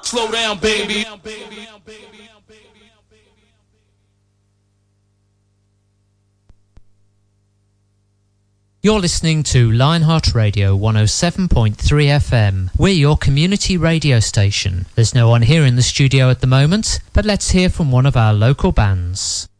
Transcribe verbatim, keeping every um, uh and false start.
Slow down, baby. You're listening to Lionheart Radio one oh seven point three F M. We're your community radio station. There's no one here in the studio at the moment, but let's hear from one of our local bands.